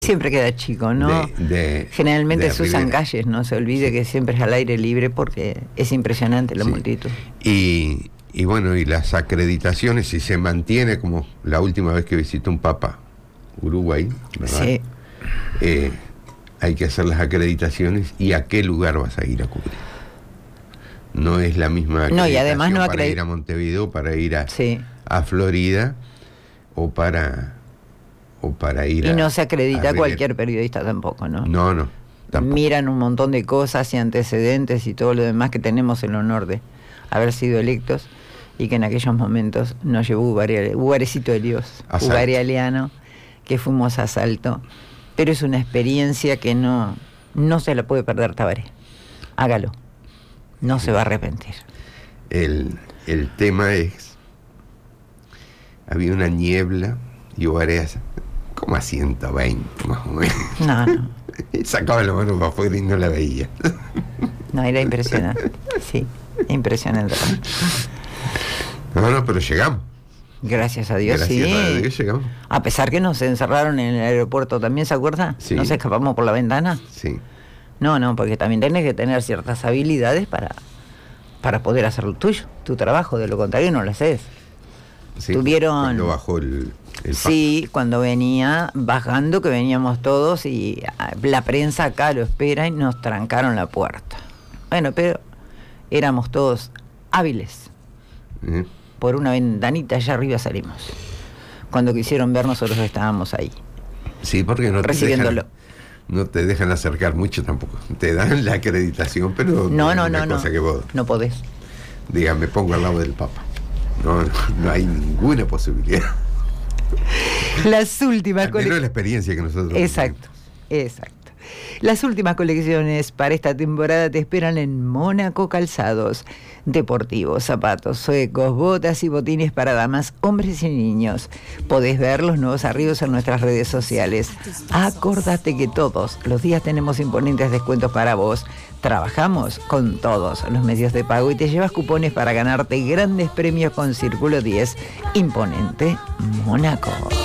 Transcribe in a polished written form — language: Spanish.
Siempre queda chico, ¿no? Generalmente se usan calles, no se olvide que siempre es al aire libre porque es impresionante la multitud. Y bueno, y las acreditaciones, si se mantiene como la última vez que visitó un papa Uruguay, ¿verdad? Sí. Hay que hacer las acreditaciones y a qué lugar vas a ir a cubrir. No es la misma acreditación y además no para ir a Montevideo, para ir a Florida o para ir y no se acredita cualquier periodista tampoco, ¿no? No, tampoco. Miran un montón de cosas y antecedentes y todo lo demás que tenemos el honor de haber sido electos y que en aquellos momentos nos llevó Uvarecito de Dios, Uvarialiano, que fuimos a Salto. Pero es una experiencia que no se la puede perder Tabaré. Hágalo. No se va a arrepentir. El tema es, había una niebla y Uvaré como a 120 más o menos. No. Sacaba la mano para afuera y no la veía. No, era impresionante. Sí, impresionante. No, pero llegamos. Gracias a Dios, sí. Gracias a Dios llegamos. A pesar que nos encerraron en el aeropuerto también, ¿se acuerda? Sí. ¿Nos escapamos por la ventana? Sí. No, porque también tenés que tener ciertas habilidades para poder hacer lo tuyo, tu trabajo, de lo contrario no lo haces. Sí, Tuvieron... Cuando bajó el sí, cuando venía bajando, que veníamos todos y la prensa acá lo espera y nos trancaron la puerta. Bueno, pero éramos todos hábiles. Por una ventanita allá arriba salimos. Cuando quisieron ver, nosotros estábamos ahí. Sí, porque recibiéndolo. No te dejan acercar mucho tampoco. Te dan la acreditación, pero no. Cosa que vos, no podés. Diga, me pongo al lado del Papa. No hay ninguna posibilidad. Las últimas colecciones. La experiencia que nosotros Exacto. Las últimas colecciones para esta temporada te esperan en Mónaco Calzados. Deportivos, zapatos, suecos, botas y botines para damas, hombres y niños. Podés ver los nuevos arribos en nuestras redes sociales. Acordate que todos los días tenemos imponentes descuentos para vos. Trabajamos con todos los medios de pago y te llevas cupones para ganarte grandes premios con Círculo 10. Imponente Mónaco.